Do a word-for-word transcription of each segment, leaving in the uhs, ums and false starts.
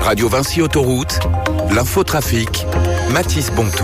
Radio Vinci Autoroute, l'infotrafic, Mathis Bontou.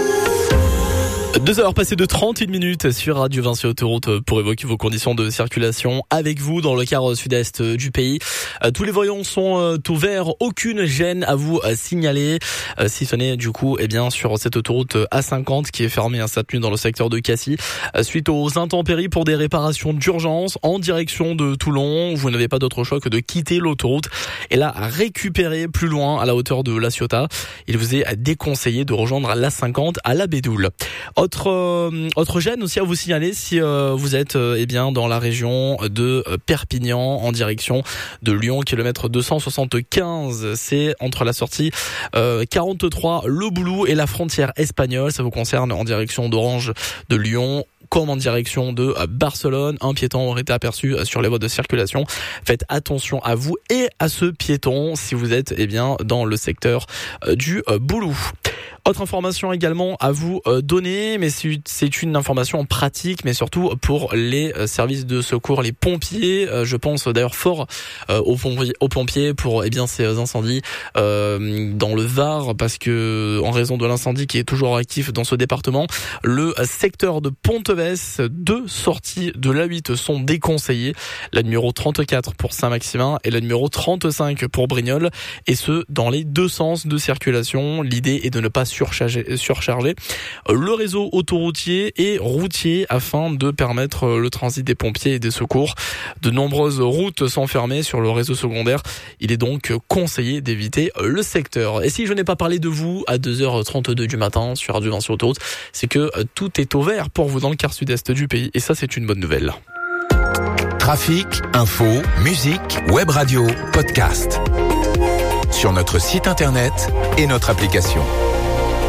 Deux heures passées de trente et une minutes sur Radio Vinci Autoroute pour évoquer vos conditions de circulation avec vous dans le quart sud-est du pays. Tous les voyants sont ouverts, aucune gêne à vous signaler, si ce n'est du coup eh bien sur cette autoroute A cinquante qui est fermée cette nuit dans le secteur de Cassis suite aux intempéries pour des réparations d'urgence en direction de Toulon. Vous n'avez pas d'autre choix que de quitter l'autoroute et là récupérer plus loin à la hauteur de La Ciotat. Il vous est déconseillé de rejoindre l'A cinquante à la Bédoule. Autre, euh, autre gêne aussi à vous signaler si euh, vous êtes euh, eh bien dans la région de Perpignan en direction de Lyon, kilomètre deux cent soixante-quinze. C'est entre la sortie euh, quarante-trois, Le Boulou et la frontière espagnole. Ça vous concerne en direction d'Orange de Lyon comme en direction de Barcelone. Un piéton aurait été aperçu sur les voies de circulation. Faites attention à vous et à ce piéton si vous êtes eh bien dans le secteur du Boulou. Autre information également à vous donner, mais c'est une information pratique, mais surtout pour les services de secours, les pompiers. Je pense d'ailleurs fort aux pompiers, aux pompiers pour eh bien ces incendies euh, dans le Var, parce que en raison de l'incendie qui est toujours actif dans ce département, le secteur de Ponteves, deux sorties de l'A huit sont déconseillées. La numéro trente-quatre pour Saint-Maximin et la numéro trente-cinq pour Brignoles, et ce dans les deux sens de circulation. L'idée est de ne pas surcharger, surcharger le réseau autoroutier et routier afin de permettre le transit des pompiers et des secours. De nombreuses routes sont fermées sur le réseau secondaire. Il est donc conseillé d'éviter le secteur. Et si je n'ai pas parlé de vous à deux heures trente-deux du matin sur Radio Vinci Autoroute, c'est que tout est ouvert pour vous dans le quart sud-est du pays. Et ça, c'est une bonne nouvelle. Trafic, info, musique, web radio, podcast. Sur notre site internet et notre application.